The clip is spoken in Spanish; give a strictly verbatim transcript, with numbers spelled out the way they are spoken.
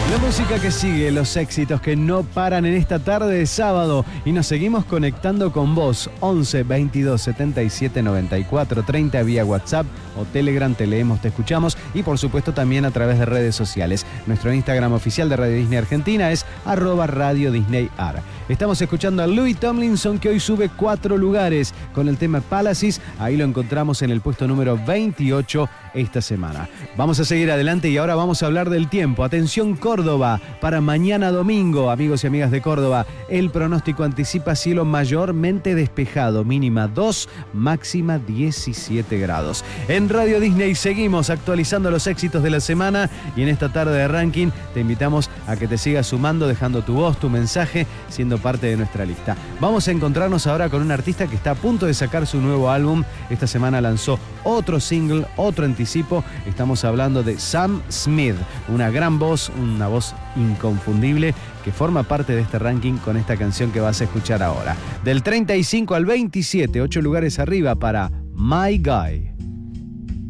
La música que sigue, los éxitos que no paran en esta tarde de sábado y nos seguimos conectando con vos. once, veintidós, setenta y siete, noventa y cuatro, treinta vía WhatsApp o Telegram, te leemos, te escuchamos y por supuesto también a través de redes sociales. Nuestro Instagram oficial de Radio Disney Argentina es arroba Radio Disney Ar. Estamos escuchando a Louis Tomlinson, que hoy sube cuatro lugares con el tema Palaces. Ahí lo encontramos en el puesto número veintiocho esta semana. Vamos a seguir adelante y ahora vamos a hablar del tiempo. Atención Córdoba, para mañana domingo, amigos y amigas de Córdoba, el pronóstico anticipa cielo mayormente despejado, mínima dos, máxima diecisiete grados. En Radio Disney seguimos actualizando los éxitos de la semana y en esta tarde de ranking te invitamos a que te sigas sumando, dejando tu voz, tu mensaje, siendo parte de nuestra lista. Vamos a encontrarnos ahora con un artista que está a punto de sacar su nuevo álbum. Esta semana lanzó otro single, otro anticipo. Estamos hablando de Sam Smith, una gran voz, una voz inconfundible que forma parte de este ranking con esta canción que vas a escuchar ahora. Del treinta y cinco al veintisiete, ocho lugares arriba para My Guy.